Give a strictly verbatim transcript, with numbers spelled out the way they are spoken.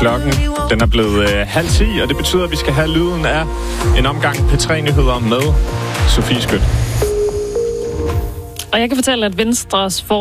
Klokken den er blevet øh, halv ti, og det betyder, at vi skal have lyden af en omgang P tre-nyheder med Sofie Skødt. Og jeg kan fortælle, at Venstres for